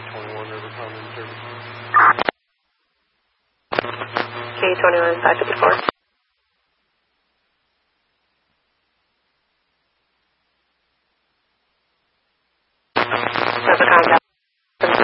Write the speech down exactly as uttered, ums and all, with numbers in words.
twenty-one River Common Service. K twenty-one five fifty-four. River Contact.